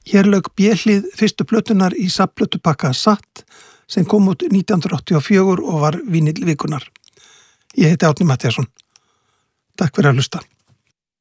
Hér lauk B-hlið fyrstu plötunar í safnplötupakka Satt sem kom út 1984 og var vínill vikunar. Ég heiti Árni Matthíasson. Takk fyrir að hlusta.